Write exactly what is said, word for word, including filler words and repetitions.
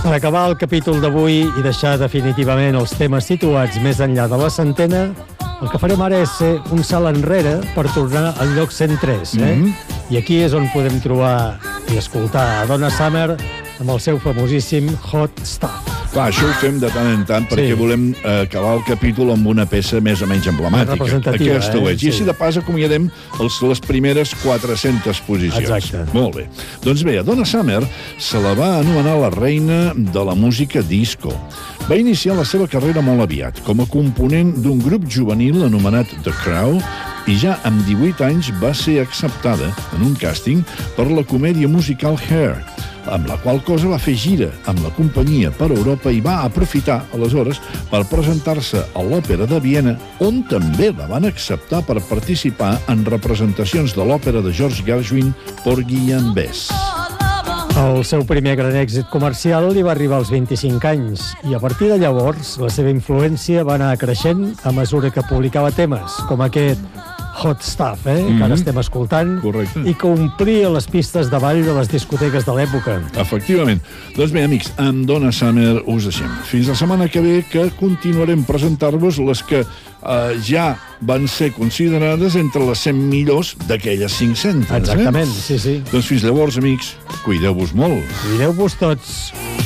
Per acabar el capítol d'avui i deixar definitivament els temes situats més enllà de la centena, el que farem ara és ser un salt enrere per tornar al lloc cent tres, eh? Mm-hmm. I aquí és on podem trobar i escoltar a Donna Summer amb el seu famosíssim Hot Stuff. Clar, això ho fem de tant en tant perquè sí. volem eh, acabar el capítol amb una peça més o menys emblemàtica. Representativa, Aquesta ho eh? és. I així sí. de pas acomiadem els, les primeres quatre-centes posicions. Exacte. Molt bé. Doncs bé, a Donna Summer se la va anomenar la reina de la música disco. Va iniciar la seva carrera molt aviat, com a component d'un grup juvenil anomenat The Crow, i ja amb divuit anys va ser acceptada en un càsting per la comèdia musical Hair, amb la qual cosa va fer gira amb la companyia per Europa i va aprofitar, aleshores, per presentar-se a l'Òpera de Viena, on també la van acceptar per participar en representacions de l'òpera de George Gershwin, Porgy and Bess. El seu primer gran èxit comercial li va arribar als vint-i-cinc anys i a partir de llavors la seva influència va anar creixent a mesura que publicava temes, com aquest Hot Stuff, eh? Mm-hmm. que ara estem escoltant. Correcte. I que omplia les pistes de ball de les discoteques de l'època. Efectivament. Doncs bé, amics, amb Donna Summer us deixem. Fins la setmana que ve, que continuarem presentar-vos les que eh, ja van ser considerades entre les cent millors d'aquelles cinc-centes. Exactament, eh? sí, sí. Doncs fins llavors, amics, cuideu-vos molt. Cuideu-vos tots.